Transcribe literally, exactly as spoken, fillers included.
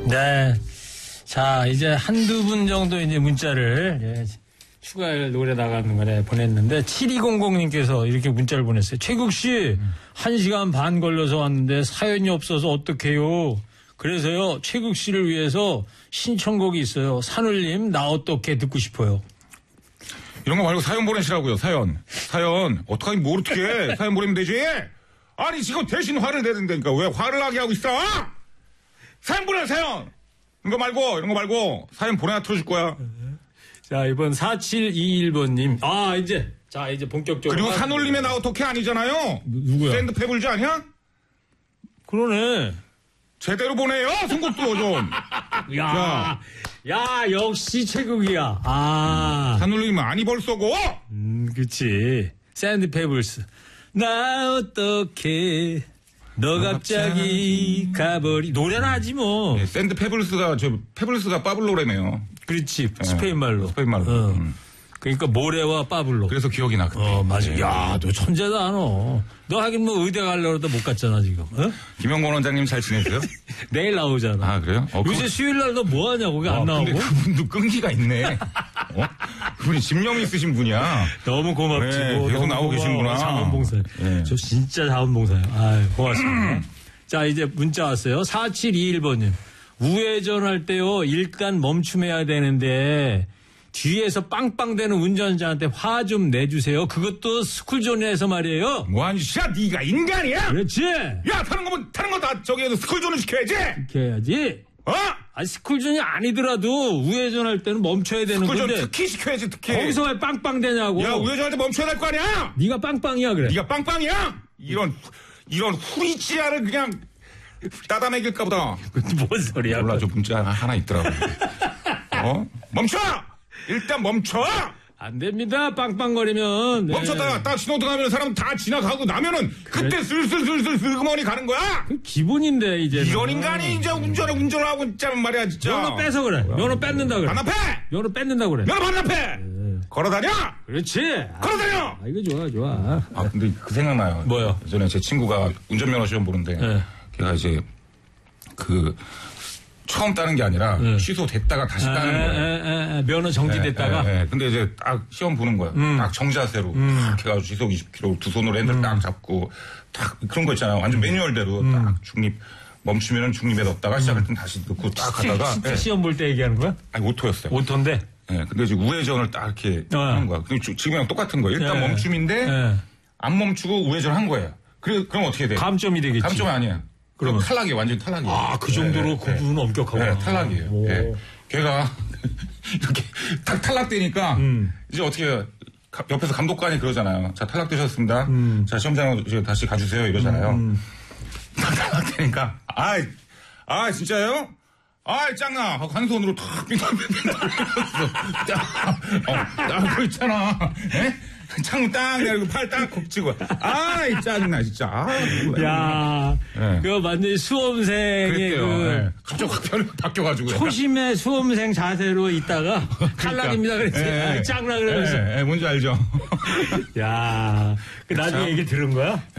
네. 자, 이제 한두 분 정도 이제 문자를, 예, 추가할 노래 나가는 거네 보냈는데, 칠이공공님께서 이렇게 문자를 보냈어요. 최국 씨, 한 시간 반 걸려서 왔는데 사연이 없어서 어떡해요. 그래서요, 최국 씨를 위해서 신청곡이 있어요. 산울림, 나 어떻게 듣고 싶어요. 이런 거 말고 사연 보내시라고요, 사연. 사연. 어떡하니, 뭘 어떡해. 사연 보내면 되지. 아니, 지금 대신 화를 내는다니까. 왜 화를 나게 하고 있어? 사연 보내, 사연! 이런 거 말고, 이런 거 말고, 사연 보내야 틀어줄 거야. 자, 이번 사칠이일번님. 아, 이제. 자, 이제 본격적으로. 그리고 산울림의 나 어떻게 아니잖아요. 누구야? 샌드페블즈 아니야? 그러네. 제대로 보내요, 선곡도 좀. 야, 야, 역시 최국이야. 아. 산울림 아니 벌써고? 음, 그치. 샌드 페블스. 나 어떻게, 너 갑자기 가버리. 노래는 하지 뭐. 네, 샌드 페블스가, 저, 페블스가 빠블로래네요. 그렇지. 스페인 말로. 스페인 말로. 어. 음. 그러니까 모래와 빠블로. 그래서 기억이 나, 그때. 어, 맞아. 네. 야, 너 천재다, 너. 너 하긴 뭐 의대 가려고 못 갔잖아, 지금. 어? 김영건 원장님 잘 지내세요? 내일 나오잖아. 아, 그래요? 어, 요새 그... 수요일 날 너 뭐 하냐고, 그게 안 어, 나오고. 근데 그분도 끈기가 있네. 어? 그분이 집념이 있으신 분이야. 너무 고맙지. 네, 뭐, 계속 너무 나오고 고마워. 계시는구나. 자원봉사. 네. 저 진짜 자원봉사예요. 아유, 고맙습니다. 자, 이제 문자 왔어요. 사칠이일번님. 우회전할 때요, 일단 멈춤해야 되는데, 뒤에서 빵빵대는 운전자한테 화 좀 내주세요. 그것도 스쿨존에서 말이에요. 뭐하는 짓이야? 네가 인간이야? 그렇지. 야, 타는 거면 타는 거 다 저기에서 스쿨존을 시켜야지. 이렇게 해야지. 어? 아, 스쿨존이 아니더라도 우회전할 때는 멈춰야 되는 스쿨존 건데. 특히 시켜야지, 특히. 거기서 왜 빵빵대냐고. 야, 우회전할 때 멈춰야 될 거 아니야? 네가 빵빵이야 그래. 네가 빵빵이야? 이런 이런 후리치아를 그냥 따다 먹일까 보다. 뭔 소리야? 몰라, 저 문자 하나 있더라고. 어? 멈춰! 일단 멈춰! 안 됩니다. 빵빵거리면. 네. 멈췄다가 딱 신호등 하면 사람 다 지나가고 나면은 그래. 그때 슬슬슬슬 슬그머니 가는 거야? 그 기본인데 이제. 이런 인간이 이제 운전을 운전을 하고 있자면 말이야 진짜. 면허 빼서 그래. 면허 뺏는다 그래. 반납해! 면허 뺏는다 그래. 면허 반납해! 네. 걸어다녀! 그렇지. 걸어다녀! 아, 이거 좋아 좋아. 아 근데 그 생각나요. 뭐요? 예전에 제 친구가 운전면허 시험 보는데 네. 걔가 이제 그 처음 따는 게 아니라 네. 취소됐다가 다시 아, 따는 거예요. 에, 에, 에, 면허 정지됐다가. 네, 네, 네. 근데 이제 딱 시험 보는 거야. 음. 딱 정자세로 음. 딱 해가지고 시속 이십 킬로미터 두 손으로 핸들 음. 딱 잡고 딱 그런 거 있잖아요. 완전 매뉴얼대로 음. 딱 중립 멈추면은 중립에 넣었다가 음. 시작할 땐 다시 넣고 딱 하다가. 진짜 네. 시험 볼 때 얘기하는 거야? 아니 오토였어요. 오토인데. 네, 근데 이제 우회전을 딱 이렇게 어. 하는 거야. 지금이랑 똑같은 거예요. 일단 네. 멈춤인데 네. 안 멈추고 우회전 한 거예요. 그래 그럼 어떻게 돼? 감점이 되겠지. 감점이 아니야. 그럼 탈락이에요. 완전 탈락이에요. 아, 그 정도로 네, 그분은 네. 엄격하구나. 네, 탈락이에요. 네. 걔가 이렇게 딱 탈락되니까 음. 이제 어떻게 해요? 옆에서 감독관이 그러잖아요. 자, 탈락되셨습니다. 음. 자, 시험장 다시 가주세요. 이러잖아요. 음. 딱 탈락되니까 아, 아 진짜요? 아이 짱나 하고 한 손으로 탁 빙글빙글 어, 딱 그거 있잖아. 예? 창문 딱 열고 팔 딱 곱치고 아이 짜증나 진짜. 아, 야, 네. 그거 완전히 수험생의 그 네. 갑자기 확 변 바뀌어가지고 초심의 수험생 자세로 있다가 그러니까. 탈락입니다 그랬지. 네. 아, 짱나 그러면서. 네. 네. 뭔지 알죠? 야, 그 나중에 얘기 들은 거야?